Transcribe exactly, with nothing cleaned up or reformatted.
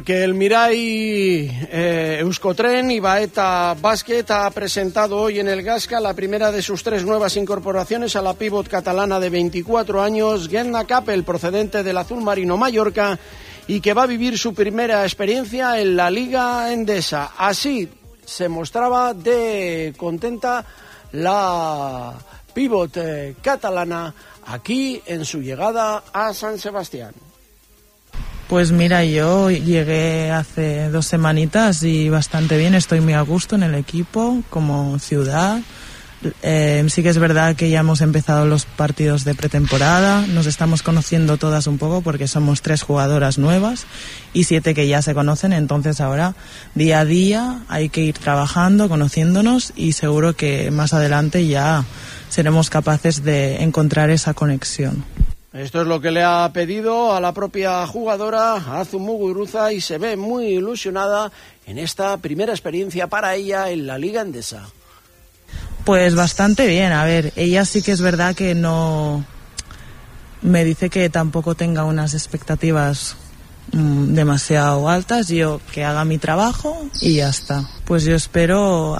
Que el Mirai eh, Euskotren y Baeta Basket ha presentado hoy en el Gasca la primera de sus tres nuevas incorporaciones a la pívot catalana de veinticuatro años, Gelna Capel, procedente del Azul Marino Mallorca, y que va a vivir su primera experiencia en la Liga Endesa. Así se mostraba de contenta la pívot eh, catalana aquí en su llegada a San Sebastián. Pues mira, yo llegué hace dos semanitas y bastante bien, estoy muy a gusto en el equipo, como ciudad. Eh, sí que es verdad que ya hemos empezado los partidos de pretemporada, nos estamos conociendo todas un poco porque somos tres jugadoras nuevas y siete que ya se conocen, entonces ahora día a día hay que ir trabajando, conociéndonos y seguro que más adelante ya seremos capaces de encontrar esa conexión. Esto es lo que le ha pedido a la propia jugadora, Azu Muguruza, y se ve muy ilusionada en esta primera experiencia para ella en la Liga Endesa. Pues bastante bien, a ver, ella sí que es verdad que no me dice que tampoco tenga unas expectativas mmm, demasiado altas, yo que haga mi trabajo y ya está. Pues yo espero